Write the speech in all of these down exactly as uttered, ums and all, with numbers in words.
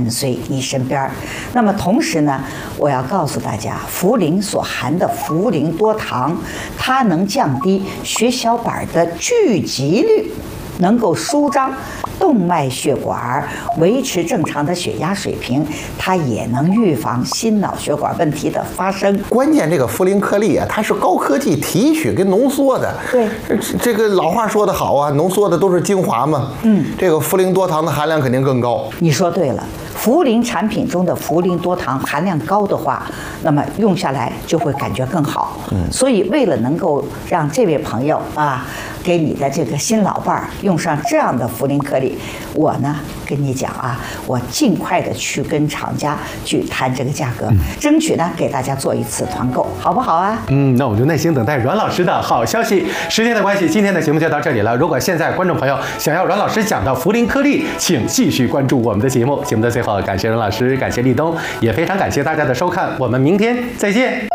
伴随你身边。那么同时呢，我要告诉大家，茯苓所含的茯苓多糖，它能降低血小板的聚集率，能够舒张动脉血管，维持正常的血压水平，它也能预防心脑血管问题的发生。 关键这个茯苓颗粒啊，它是高科技提取跟浓缩的。 对， 这个老话说得好啊，浓缩的都是精华嘛。嗯，这个茯苓多糖的含量肯定更高。 你说对了。茯苓产品中的茯苓多糖含量高的话，那么用下来就会感觉更好。嗯，所以为了能够让这位朋友啊，给你的这个新老伴儿用上这样的茯苓颗粒，我呢跟你讲啊，我尽快的去跟厂家去谈这个价格，嗯、争取呢给大家做一次团购，好不好啊？ 嗯，那我们就耐心等待阮老师的好消息。时间的关系，今天的节目就到这里了。如果现在观众朋友想要阮老师讲的茯苓颗粒，请继续关注我们的节目。节目的最后，感谢阮老师，感谢立冬，也非常感谢大家的收看，我们明天再见。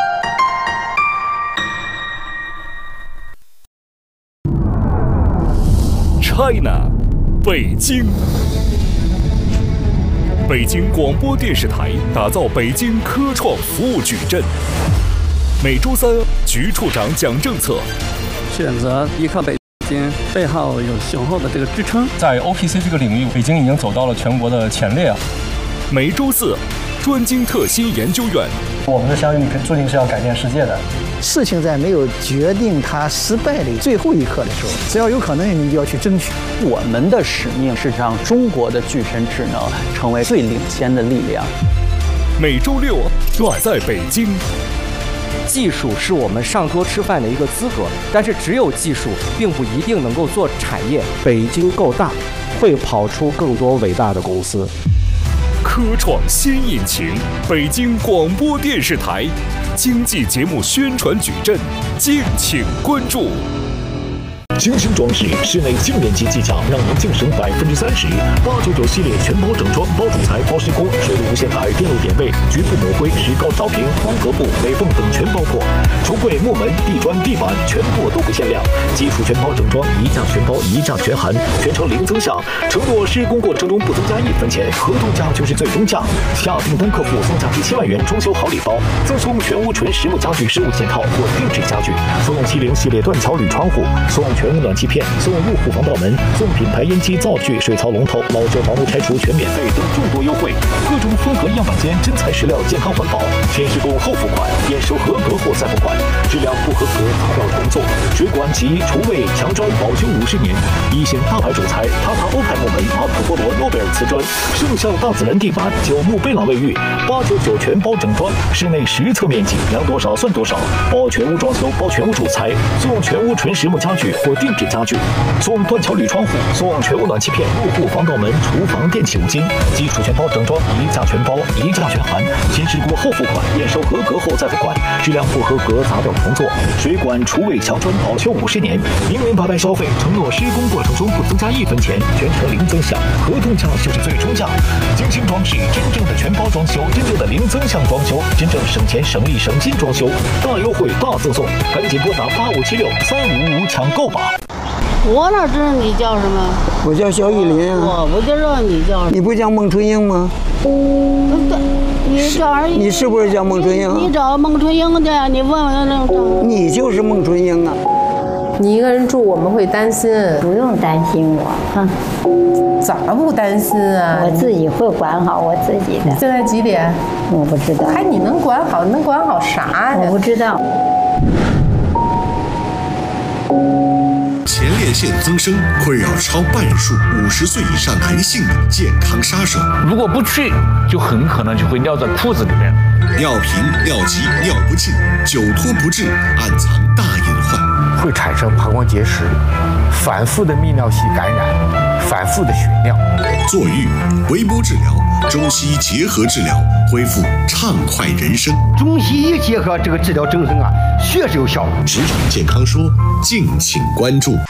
China， 北京。北京广播电视台打造北京科创服务矩阵。每周三，局处长讲政策。 选择依靠北京，背后有雄厚的这个支撑。 在 O P C 这个领域，北京已经走到了全国的前列啊。 每周四，专精特新研究院。 我们的相遇注定是要改变世界的。 事情在没有决定它失败的最后一刻的时候，只要有可能，你就要去争取。 我们的使命是让中国的具身智能成为最领先的力量。 每周六，我在北京。 技术是我们上桌吃饭的一个资格，但是只有技术并不一定能够做产业。 北京够大，会跑出更多伟大的公司。 科创新引擎，北京广播电视台经济节目宣传矩阵，敬请关注。 精心装饰，室内净面积技巧让您净省百分之三十。八九九系列全包整装，包主材、包施工，水路无限台、电路点位、局部抹灰、石膏烧平、方格布、美缝等全包括。橱柜、木门、地砖、地板全部都不限量。基础全包整装，一价全包，一价全含，全程零增项，承诺施工过程中不增加一分钱，合同价就是最终价。下订单客户送价值七万元装修好礼包，赠送全屋纯实木家具十五件套或定制家具，送七零系列断桥铝窗户，送全屋暖气片，送入户防盗门，送品牌烟机、灶具、水槽龙头、老旧房屋拆除全免费等众多优惠。各种风格样板间，真材实料，健康环保。先施工后付款，验收合格后再付款。质量不合格砸掉重做。水管及厨卫墙砖保修五十年。一线大牌主材，塔塔欧派木门，马可波罗诺贝尔瓷砖，圣效大自然地板，九牧贝朗卫浴，八九九全包整装，室内实测面积，量多少算多少，包全屋装修，包全屋主材，送全屋纯实木家具或定制家具，送断桥铝窗户，送全屋暖气片，入户防盗门，厨房电器五金，基础全包整装，一价全包，一价全含，先施工后付款，验收合格后再付款，质量不合格砸掉重做。水管、厨卫、墙砖保修五十年，明年白白消费，承诺施工过程中不增加一分钱，全程零增项，合同价就是最终价。精心装饰，真正的全包装修，真正的零增项装修，真正省钱省力省心装修，大优惠大赠送，赶紧拨打八五七六三五五抢购吧。 我哪知道你叫什么？ 我叫肖玉林啊。 我不知道你叫什么。 你不叫孟春英吗？ 嗯，对，你找人。 你是不是叫孟春英？ 你找孟春英去，你问问那个。 你就是孟春英啊。 你一个人住，我们会担心。 不用担心我，哈。 咋不担心啊？ 我自己会管好我自己的。 现在几点？ 我不知道。 还你能管好？能管好啥呀？ 我不知道。 前列腺增生困扰超半数五十岁以上男性的健康杀手。 如果不去，就很可能就会尿在裤子里面。 尿频、尿急、尿不尽，久拖不治，暗藏大隐患， 会产生膀胱结石，反复的泌尿系感染，反复的血尿。 坐浴、微波治疗、中西医结合治疗，恢复畅快人生。 中西医结合这个治疗增生啊，确实有效。 职场健康说，敬请关注。